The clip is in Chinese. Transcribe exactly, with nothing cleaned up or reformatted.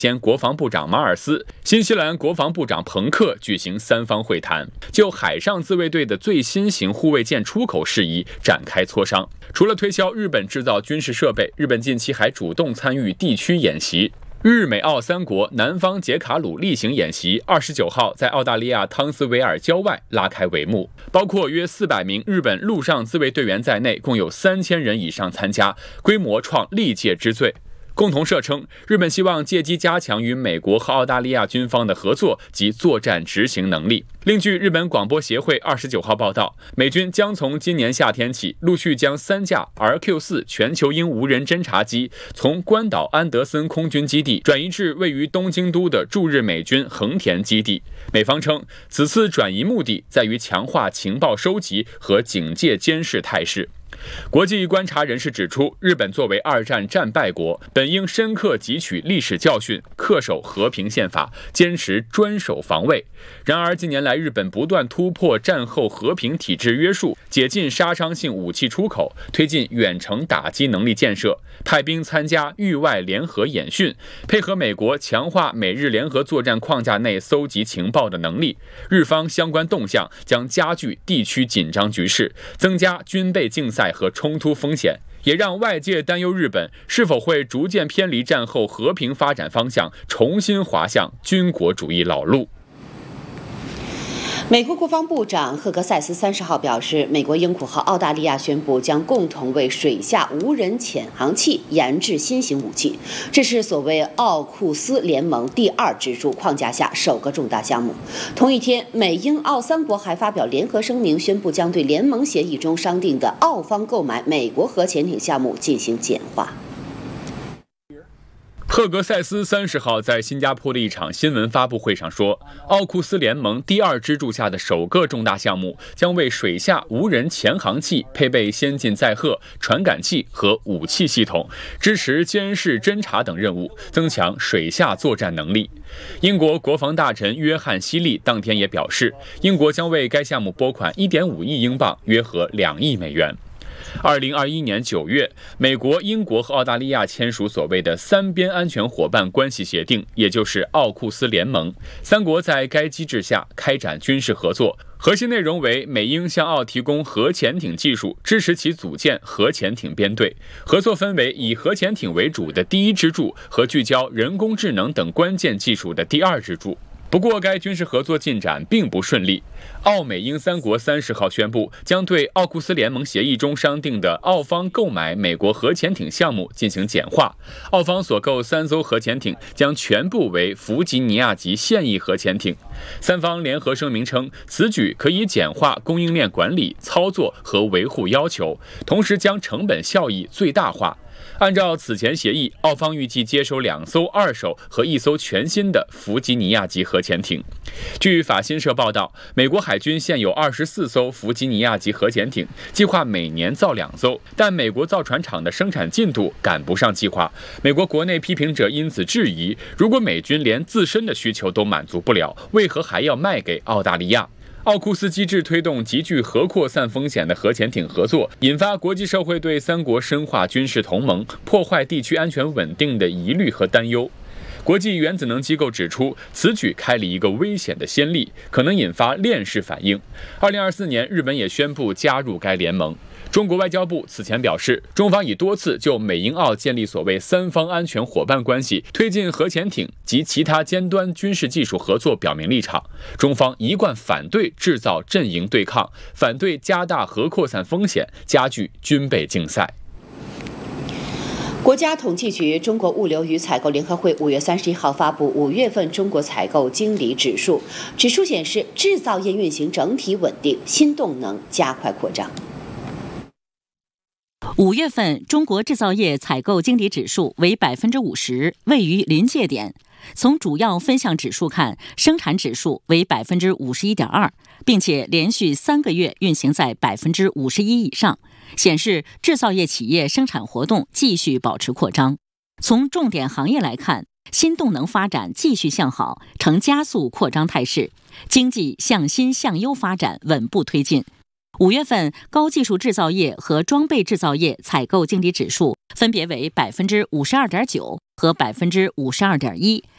兼国防部长马尔斯、新西兰国防部长彭克举行三方会谈，就海上自卫队的最新型护卫舰出口事宜展开磋商。除了推销日本制造军事设备，日本近期还主动参与地区演习。日美澳三国南方杰卡鲁例行演习二十九号在澳大利亚汤斯维尔郊外拉开帷幕，包括约四百名日本陆上自卫队员在内，共有三千人以上参加，规模创历届之最。共同社称，日本希望借机加强与美国和澳大利亚军方的合作及作战执行能力。另据日本广播协会二十九号报道，美军将从今年夏天起陆续将三架 R Q 四 全球鹰无人侦察机从关岛安德森空军基地转移至位于东京都的驻日美军横田基地。美方称，此次转移目的在于强化情报收集和警戒监视态势。国际观察人士指出，日本作为二战战败国，本应深刻汲取历史教训，恪守和平宪法，坚持专守防卫。然而近年来，日本不断突破战后和平体制约束，解禁杀伤性武器出口，推进远程打击能力建设，派兵参加域外联合演训，配合美国强化美日联合作战框架内搜集情报的能力。日方相关动向将加剧地区紧张局势，增加军备竞赛和冲突风险，也让外界担忧日本是否会逐渐偏离战后和平发展方向，重新滑向军国主义老路。 美国国防部长赫格塞斯三十号表示，美国、英国和澳大利亚宣布将共同为水下无人潜航器研制新型武器，这是所谓奥库斯联盟第二支柱框架下首个重大项目。同一天，美英澳三国还发表联合声明，宣布将对联盟协议中商定的澳方购买美国核潜艇项目进行简化。 赫格塞斯三十号在新加坡的一场新闻发布会上说，奥库斯联盟第二支柱下的首个重大项目将为水下无人潜航器配备先进载荷、传感器和武器系统，支持监视、侦察等任务，增强水下作战能力。英国国防大臣约翰·希利当天也表示，英国将为该项目拨款 一点五亿英镑，约合两亿美元。二零二一年九月，美国、英国和澳大利亚签署所谓的三边安全伙伴关系协定，也就是奥库斯联盟。三国在该机制下开展军事合作，核心内容为美英向澳提供核潜艇技术，支持其组建核潜艇编队。合作分为以核潜艇为主的第一支柱和聚焦人工智能等关键技术的第二支柱。不过，该军事合作进展并不顺利。澳美英三国三十号宣布，将对奥库斯联盟协议中商定的澳方购买美国核潜艇项目进行简化。澳方所购三艘核潜艇将全部为弗吉尼亚级现役核潜艇。三方联合声明称，此举可以简化供应链管理、操作和维护要求，同时将成本效益最大化。按照此前协议，澳方预计接收两艘二手和一艘全新的弗吉尼亚级核潜艇。据法新社报道，美国海军现有二十四艘弗吉尼亚级核潜艇，计划每年造两艘，但美国造船厂的生产进度赶不上计划。美国国内批评者因此质疑，如果美军连自身的需求都满足不了，为何还要卖给澳大利亚？奥库斯机制推动极具核扩散风险的核潜艇合作，引发国际社会对三国深化军事同盟、破坏地区安全稳定的疑虑和担忧。国际原子能机构指出，此举开了一个危险的先例，可能引发链式反应。二零二四年，日本也宣布加入该联盟。中国外交部此前表示，中方已多次就美英澳建立所谓三方安全伙伴关系，推进核潜艇及其他尖端军事技术合作表明立场。中方一贯反对制造阵营对抗，反对加大核扩散风险，加剧军备竞赛。 国家统计局中国物流与采购联合会五月三十一号发布五月份中国采购经理指数，指数显示制造业运行整体稳定，新动能加快扩张。 五月份中国制造业采购经理指数为百分之五十，位于临界点。从主要分项指数看，生产指数为百分之五十一点二，并且连续三个月运行在百分之五十一以上，显示制造业企业生产活动继续保持扩张。从重点行业来看，新动能发展继续向好，呈加速扩张态势，经济向新向优发展稳步推进。五月份高技术制造业和装备制造业采购经理指数分别为百分之五十二点九和百分之五十二点一，